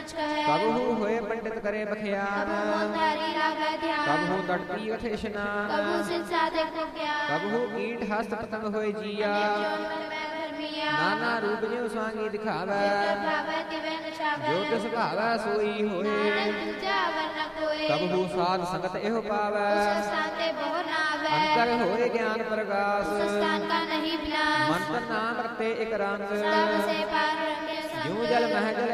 कबहू होए पंडित करे बखियान कबहू तड़पी उठे स्नान कबहू कीट हस्त पतंग होए जिया नाना रूप ज्यों स्वांगी दिखावे जो तिस भावै सोई होए कबहू साध संगत एहो पावै अंतर होए ज्ञान प्रकाश मंत्र नाम रते एक रंग ज्यों जल मह जल